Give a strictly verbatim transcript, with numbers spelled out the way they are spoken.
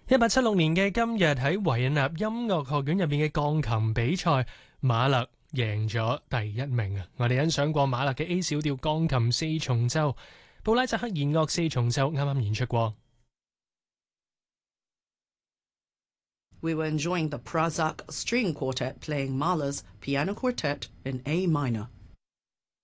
一八七六年嘅今日喺維也納音樂學院入面嘅鋼琴比賽，馬勒贏咗第一名啊！我哋欣賞過馬勒嘅 A 小調鋼琴四重奏，布拉扎克弦樂四重奏啱啱演出過。 We were enjoying the Prazak String Quartet playing Mahler's Piano Quartet in A minor.